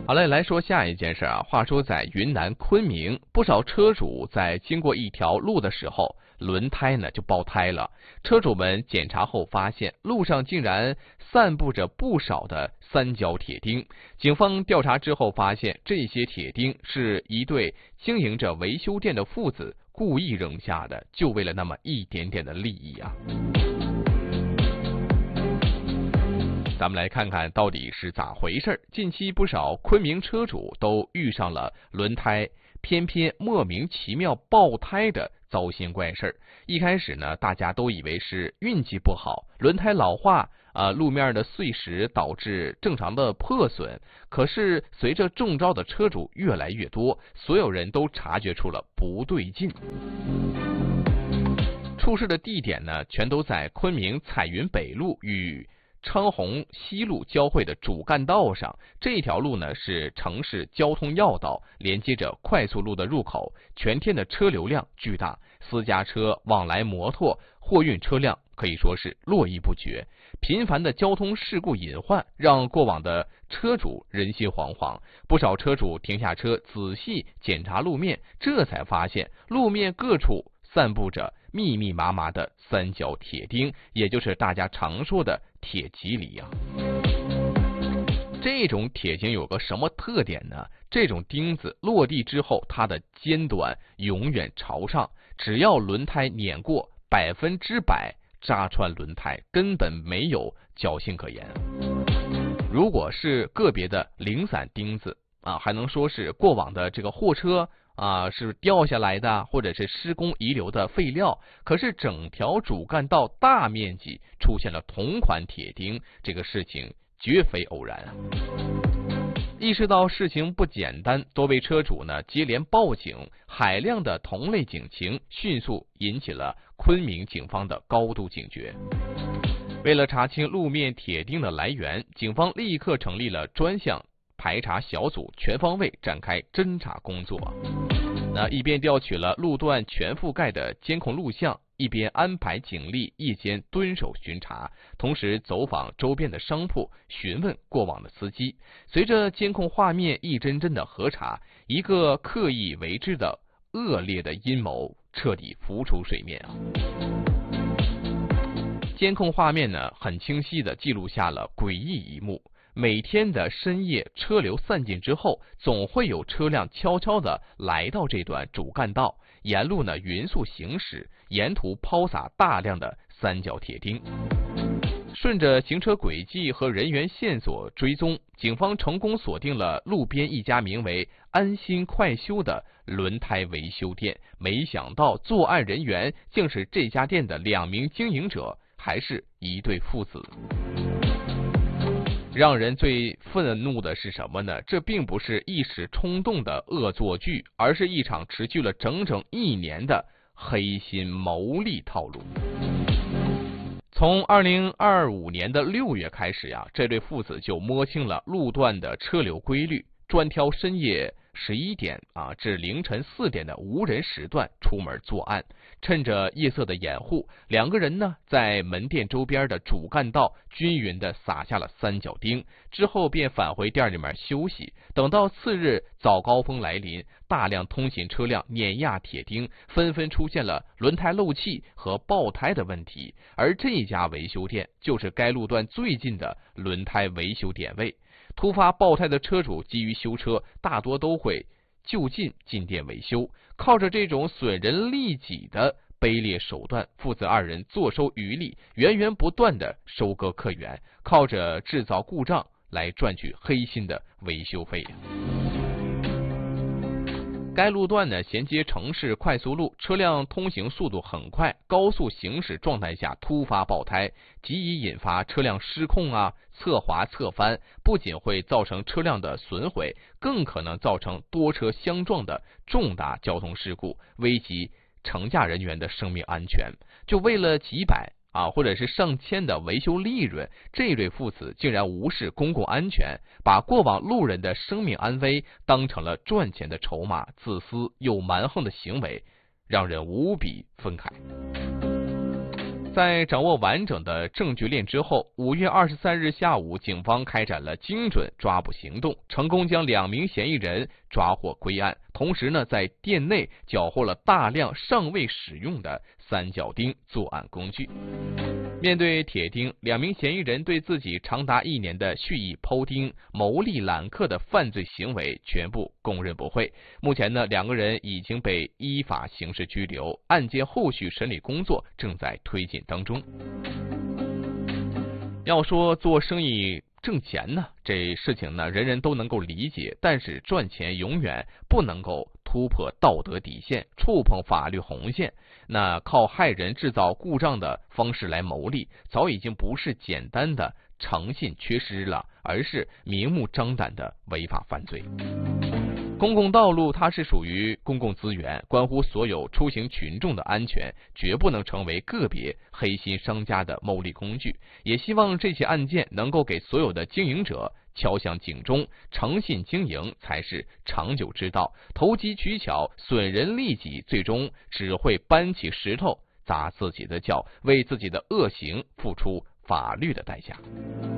好嘞，来说下一件事啊。话说在云南昆明，不少车主在经过一条路的时候，轮胎呢就爆胎了。车主们检查后发现，路上竟然散布着不少的三角铁钉。警方调查之后发现，这些铁钉是一对经营着维修店的父子故意扔下的，就为了那么一点点的利益啊。咱们来看看到底是咋回事。近期不少昆明车主都遇上了轮胎偏莫名其妙爆胎的糟心怪事。一开始呢，大家都以为是运气不好，轮胎老化路面的碎石导致正常的破损。可是随着中招的车主越来越多，所有人都察觉出了不对劲。出事的地点呢，全都在昆明彩云北路与昌洪西路交汇的主干道上。这条路呢是城市交通要道，连接着快速路的入口，全天的车流量巨大，私家车、往来摩托、货运车辆可以说是络绎不绝。频繁的交通事故隐患让过往的车主人心惶惶，不少车主停下车仔细检查路面，这才发现路面各处散布着密密麻麻的三角铁钉，也就是大家常说的铁蒺藜啊。这种铁钉有个什么特点呢？这种钉子落地之后，它的尖端永远朝上，只要轮胎碾过，100%扎穿轮胎，根本没有侥幸可言。如果是个别的零散钉子还能说是过往的这个货车是掉下来的，或者是施工遗留的废料。可是整条主干道大面积出现了同款铁钉，这个事情绝非偶然啊。意识到事情不简单，多位车主呢接连报警，海量的同类警情迅速引起了昆明警方的高度警觉。为了查清路面铁钉的来源，警方立刻成立了专项排查小组，全方位展开侦查工作。一边调取了路段全覆盖的监控录像，一边安排警力夜间蹲守巡查，同时走访周边的商铺，询问过往的司机。随着监控画面一帧帧的核查，一个刻意为之的恶劣的阴谋彻底浮出水面啊！监控画面呢，很清晰地记录下了诡异一幕。每天的深夜，车流散尽之后，总会有车辆悄悄地来到这段主干道，沿路呢匀速行驶，沿途抛洒大量的三角铁钉。顺着行车轨迹和人员线索追踪，警方成功锁定了路边一家名为安心快修的轮胎维修店。没想到作案人员竟是这家店的2名经营者，还是一对父子。让人最愤怒的是什么呢？这并不是一时冲动的恶作剧，而是一场持续了整整1年的黑心牟利套路。从2025年的6月开始这对父子就摸清了路段的车流规律，专挑深夜11点至凌晨4点的无人时段出门作案。趁着夜色的掩护，2个人呢在门店周边的主干道均匀地撒下了三角钉，之后便返回店里面休息。等到次日早高峰来临，大量通行车辆碾压铁钉，纷纷出现了轮胎漏气和爆胎的问题。而这家维修店就是该路段最近的轮胎维修点位。突发爆胎的车主急于修车，大多都会就近进店维修。靠着这种损人利己的卑劣手段，父子2人坐收渔利，源源不断的收割客源，靠着制造故障来赚取黑心的维修费。该路段呢衔接城市快速路，车辆通行速度很快，高速行驶状态下突发爆胎，极易引发车辆失控侧滑侧翻，不仅会造成车辆的损毁，更可能造成多车相撞的重大交通事故，危及乘驾人员的生命安全。就为了几百或者是上千的维修利润，这对父子竟然无视公共安全，把过往路人的生命安危当成了赚钱的筹码，自私又蛮横的行为让人无比愤慨。 在掌握完整的证据链之后，5月23日下午，警方开展了精准抓捕行动，成功将2名嫌疑人抓获归案。同时呢，在店内缴获了大量尚未使用的三角钉作案工具。面对铁钉，2名嫌疑人对自己长达1年的蓄意抛钉、牟利揽客的犯罪行为全部供认不讳。目前呢，2个人已经被依法刑事拘留，案件后续审理工作正在推进当中。要说做生意挣钱呢，这事情呢人人都能够理解，但是赚钱永远不能够突破道德底线，触碰法律红线。那靠害人制造故障的方式来牟利，早已经不是简单的诚信缺失了，而是明目张胆的违法犯罪。公共道路它是属于公共资源，关乎所有出行群众的安全，绝不能成为个别黑心商家的牟利工具。也希望这起案件能够给所有的经营者敲响警钟，诚信经营才是长久之道，投机取巧、损人利己，最终只会搬起石头砸自己的脚，为自己的恶行付出法律的代价。